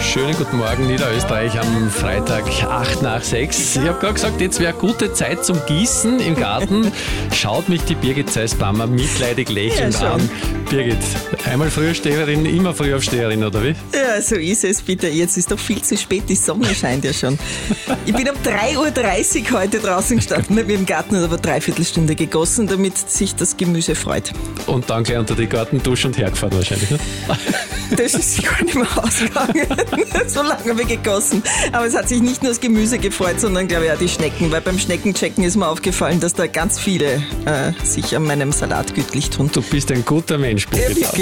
Schönen guten Morgen, Niederösterreich, am Freitag 8 nach 6. Ich habe gerade gesagt, jetzt wäre gute Zeit zum Gießen im Garten. Schaut mich die Birgit Zeisbammer mitleidig lächelnd an. Birgit, einmal Frühaufsteherin, immer Frühaufsteherin, oder wie? Ja, so ist es, bitte. Jetzt ist doch viel zu spät, die Sonne scheint ja schon. Ich bin um 3.30 Uhr heute draußen gestanden mit mir im Garten und habe eine Dreiviertelstunde gegossen, damit sich das Gemüse freut. Und dann gleich unter die Gartendusche und hergefahren wahrscheinlich, ne? Das ist gar nicht mehr ausgegangen. So lange habe ich gegossen. Aber es hat sich nicht nur das Gemüse gefreut, sondern glaube ich auch die Schnecken. Weil beim Schneckenchecken ist mir aufgefallen, dass da ganz viele sich an meinem Salat gütlich tun. Du bist ein guter Mensch, Birgit. Ja,